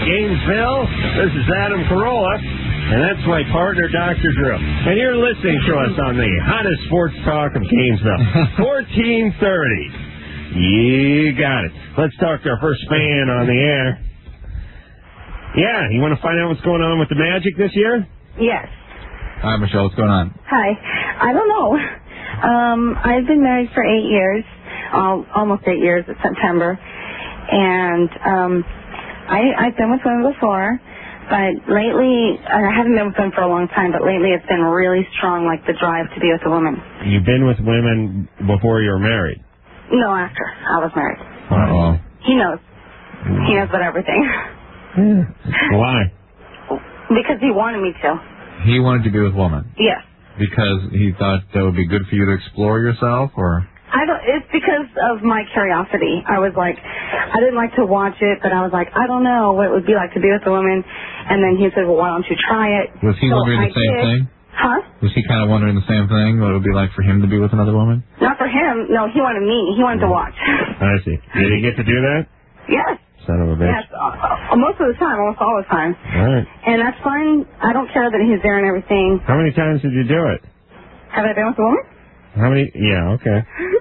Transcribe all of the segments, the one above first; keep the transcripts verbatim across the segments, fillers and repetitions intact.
Gainesville. This is Adam Carolla, and that's my partner, Doctor Drew. And you're listening to us on the hottest sports talk of Gainesville, fourteen thirty. You got it. Let's talk to our first fan on the air. Yeah, you want to find out what's going on with the Magic this year? Yes. Hi, Michelle. What's going on? Hi. I don't know. Um, I've been married for eight years, uh, almost eight years. It's September. And um, I, I've been with women before, but lately, I haven't been with them for a long time, but lately it's been really strong, like the drive to be with a woman. You've been with women before you were married? No, after I was married. Uh-oh. He knows. He knows about everything. Why? Because he wanted me to. He wanted to be with a woman? Yes. Because he thought that would be good for you to explore yourself, or? I don't. It's because of my curiosity. I was like, I didn't like to watch it, but I was like, I don't know what it would be like to be with a woman. And then he said, well, why don't you try it? Was he so wondering I the same did. thing? Huh? Was he kind of wondering the same thing, what it would be like for him to be with another woman? Not for him. No, he wanted me. He wanted to watch. I see. Did he get to do that? Yes. Son of a bitch. Yes. Uh, most of the time, almost all the time. All right. And that's fine. I don't care that he's there and everything. How many times did you do it? Have I been with a woman? How many? Yeah, okay.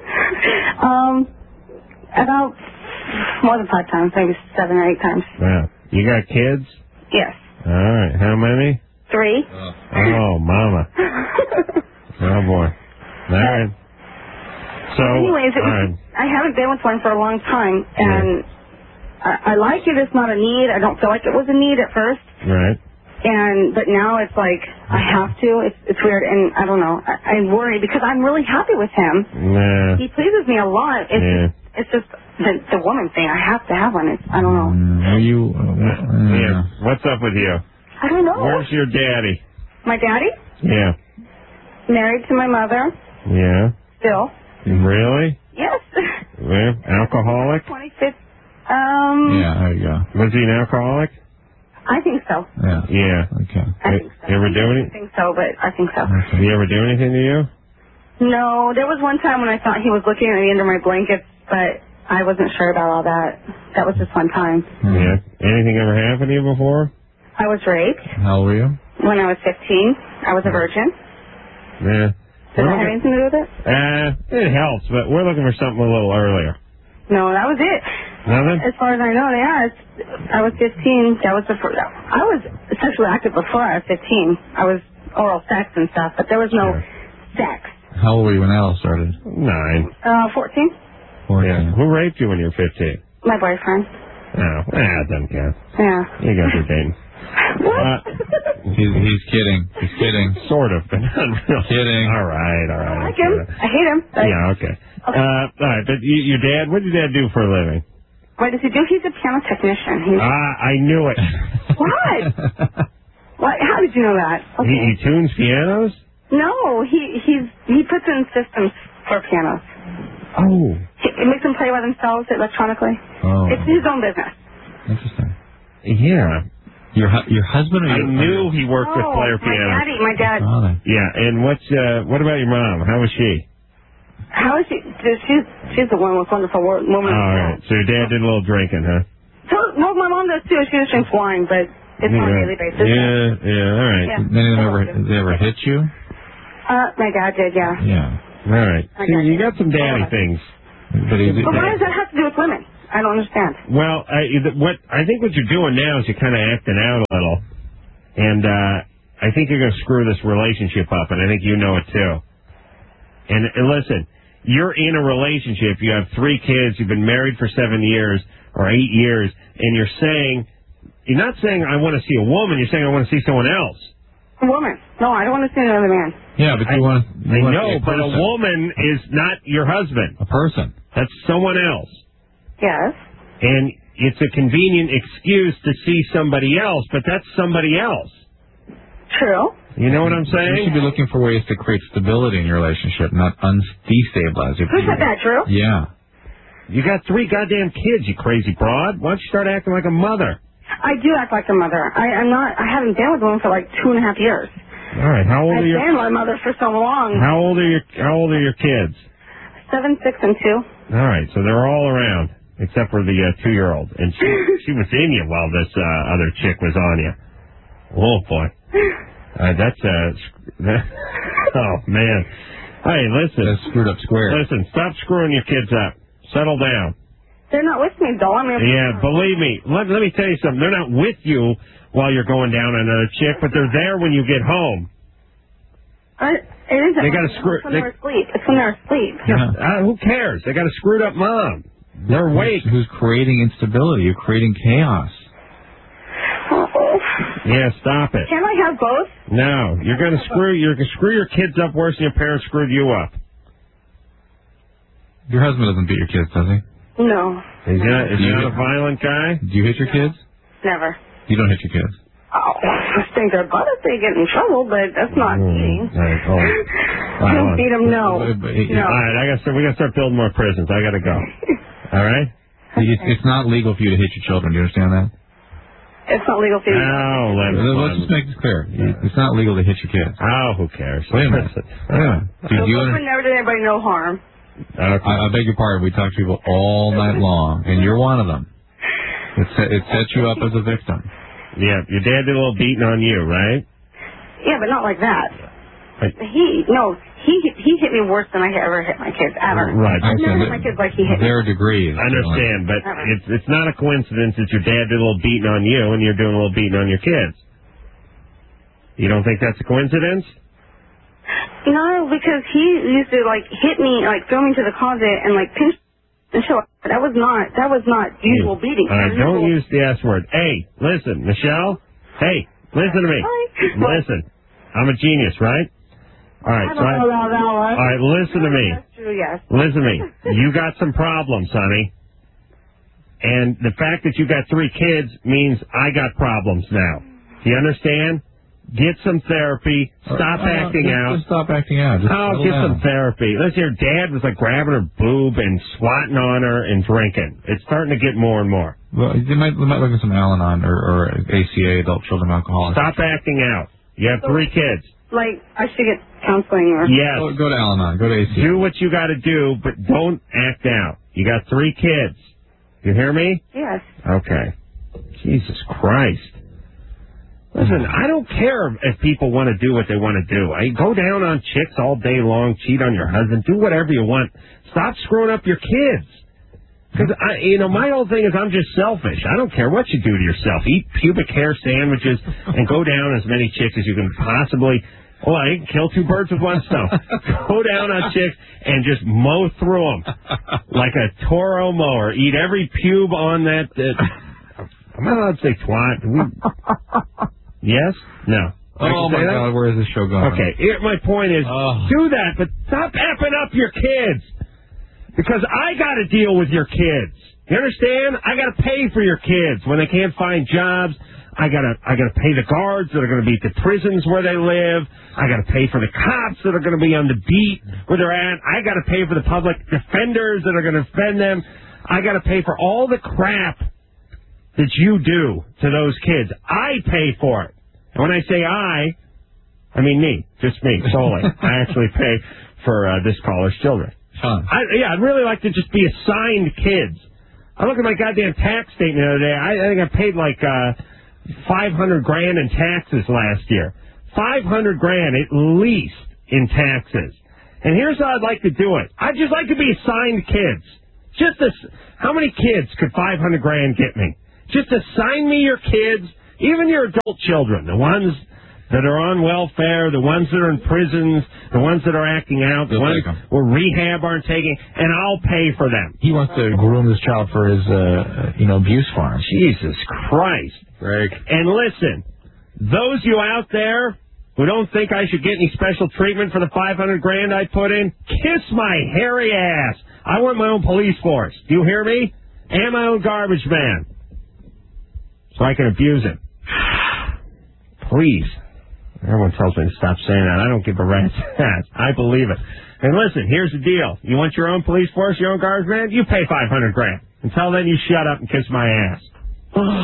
um, about more than five times, maybe seven or eight times. Wow. You got kids? Yes. All right. How many? Three. Oh, mama. Oh, boy. All right. So, anyways, it all was, right. I haven't been with one for a long time, and yeah. I, I like it. It's not a need. I don't feel like it was a need at first. Right. And but now it's like I have to. It's it's weird, and I don't know. I, I worry because I'm really happy with him. Nah. He pleases me a lot. It's yeah. just, it's just the the woman thing. I have to have one. It's, I don't know. Mm, are you? Uh, yeah. What's up with you? I don't know. Where's your daddy? My daddy? Yeah. Married to my mother. Yeah. Still. Really? Yes. Yeah. Alcoholic? twenty-fifth. Um. Yeah, there you go. Was he an alcoholic? I think so. Yeah. Yeah. Okay. I think so. You ever do I anything? think so, but I think so. Did he ever do anything to you? No, there was one time when I thought he was looking at me under my blankets, but I wasn't sure about all that. That was just one time. Mm-hmm. Yeah. Anything ever happened to you before? I was raped. How old were you? When I was fifteen. I was a virgin. Yeah. Does that have anything to do with it? Uh, it helps, but we're looking for something a little earlier. No, that was it. Nothing? As far as I know, yeah. It's, I was fifteen. That was the first. I was sexually active before I was fifteen. I was oral sex and stuff, but there was no Sure. sex. How old were you when that all started? Nine. Uh, fourteen. fourteen. Yeah. Who raped you when you were fifteen? My boyfriend. Oh, ah, it doesn't count. Yeah. You guys are dating. What? Uh, He's, he's kidding. He's kidding. Sort of, but not really. Kidding. All right, all right. I like him. I hate him. But Yeah, okay. Okay. Uh, all right, but you, your dad, what did your dad do for a living? what does he do? He's a piano technician. He's Ah, I knew it. what? What? How did you know that? Okay. He, he tunes pianos? No, he he's he puts in systems for pianos. Oh. He, it makes them play by themselves electronically. Oh. It's his own business. Interesting. Yeah. Your hu- your husband or I your knew he worked with Oh, player my pianos. daddy, my dad. father? Yeah, and what's uh, what about your mom? How was she? How is she? She's she's the one with wonderful wo- woman. All right. So your dad did a little drinking, huh? So, no, my mom does too. She just drinks wine, but it's on a Yeah. daily basis. Yeah, yeah, all right. Yeah. Did any of them ever, did they ever hit you? Uh, my dad did, yeah. Yeah. All right. I See, got you you. got some daddy things. But he, But what does that have to do with women? I don't understand. Well, I, what I think what you're doing now is you're kind of acting out a little, and uh, I think you're going to screw this relationship up, and I think you know it too. And, and listen, you're in a relationship. You have three kids. You've been married for seven years or eight years, and you're saying you're not saying I want to see a woman. You're saying I want to see someone else. A woman. No, I don't want to see another man. yeah, but you I, want I you want know, a but a person. woman is not your husband. A person. That's someone else. Yes. And it's a convenient excuse to see somebody else, but that's somebody else. True. You know what I'm You saying? should be looking for ways to create stability in your relationship, not undestabilize it. Who said that, Drew? Yeah. You got three goddamn kids, you crazy broad. Why don't you start acting like a mother? I do act like a mother. I, I'm not. I haven't been with one for like two and a half years. All right, how old I've are your been my mother for so long. how old are your how old are your kids? Seven, six, and two. All right, so they're all around. except for the uh, two-year-old. And she, she was in you while this uh, other chick was on you. Oh, boy. Uh, that's, uh, that, oh, man. Hey, listen. That's screwed up square. Listen, stop screwing your kids up. Settle down. They're not with me, though. I mean, yeah, believe me. Let, let me tell you something. They're not with you while you're going down on another chick, but they're there when you get home. I, it isn't. They got to screw. It's when they, they're asleep. It's when they're asleep. Yeah. Uh, who cares? They got a screwed up mom. They're awake. Who's, who's creating instability? You're creating chaos. Uh-oh. Yeah, stop it. Can't I have both? No, you're gonna screw. You're gonna screw your kids up worse than your parents screwed you up. Your husband doesn't beat your kids, does he? No. Is he not, is he not a violent guy? Do you hit your kids? Never. You don't hit your kids. Oh, I think their butt if they get in trouble, but that's not Mm, beating. right, oh. I don't beat them, no. But- but- but- no. All right, I got. We got to start building more prisons. I got to go. All right. It's, it's not legal for you to hit your children. Do you understand that? It's not legal for you. Oh, let's, Let's just make this clear. It's not legal to hit your kids. Oh, who cares? Wait a minute. Wait a minute. Did So you would under- never did anybody no harm. Okay. I, I beg your pardon. We talk to people all night long, and you're one of them. It, set, it sets you up as a victim. Yeah, your dad did a little beating on you, right? Yeah, but not like that. Right. He no, he he hit me worse than I ever hit my kids ever. Right. I've never hit my kids like he hit me. There are degrees. I understand, but it's it's not a coincidence that your dad did a little beating on you and you're doing a little beating on your kids. You don't think that's a coincidence? No, because he used to like hit me, like throw me to the closet and like pinch and show. That was not that was not usual beating. Uh, Usual- don't use the S word. Hey, listen, Michelle. Hey, listen to me. Hi. Listen, I'm a genius, right? All right, I so don't I, know about that one. all right, listen to me. That's true, yes. Listen to me. You got some problems, honey. And the fact that you got three kids means I got problems now. Do you understand? Get some therapy. Stop Uh, acting just, out. Just stop acting out. Just Oh, settle get down. some therapy. Listen, your dad was like grabbing her boob and swatting on her and drinking. It's starting to get more and more. Well, you might, you might look at some Al-Anon or, or A C A, Adult Children Alcoholics. Stop acting out. You have three kids. Like I should get counseling or Yes. Go, go to Al-Anon. Go to A C A. Do what you got to do, but don't act out. You got three kids. You hear me? yes. Okay. Jesus Christ. Listen, I don't care if people want to do what they want to do. I go down on chicks all day long, cheat on your husband, do whatever you want. Stop screwing up your kids. Because, I, you know, my whole thing is I'm just selfish. I don't care what you do to yourself. Eat pubic hair sandwiches and go down as many chicks as you can possibly. Oh, I can kill two birds with one stone. Go down on chicks and just mow through them like a Toro mower. Eat every pube on that. Uh, am I allowed to say twat? Do we... Yes? No. I Oh, can say my that? God. Where is this show going? Okay, here, my point is, Oh. do that, but stop effing up your kids. Because I got to deal with your kids. You understand? I got to pay for your kids when they can't find jobs. I got to I got to pay the guards that are going to be at the prisons where they live. I got to pay for the cops that are going to be on the beat where they're at. I got to pay for the public defenders that are going to defend them. I got to pay for all the crap that you do to those kids. I pay for it. And when I say I, I mean me, just me, solely. I actually pay for uh, this caller's children. Huh. I, yeah, I'd really like to just be assigned kids. I look at my goddamn tax statement the other day. I, I think I paid like uh, five hundred grand in taxes last year. five hundred grand at least in taxes. And here's how I'd like to do it. I'd just like to be assigned kids. Just as, how many kids could five hundred grand get me? Just assign me your kids, even your adult children, the ones that are on welfare, the ones that are in prisons, the ones that are acting out, the You'll ones take 'em. where rehab aren't taking, and I'll pay for them. He wants to groom this child for his, uh, you know, abuse farm. Jesus Christ. Greg. And listen, those you out there who don't think I should get any special treatment for the five hundred grand I put in, kiss my hairy ass. I want my own police force. Do you hear me? And my own garbage man. So I can abuse him. Please. Everyone tells me to stop saying that. I don't give a rat's ass. I believe it. And listen, here's the deal. You want your own police force, your own garbage man? You pay five hundred grand. Until then, you shut up and kiss my ass.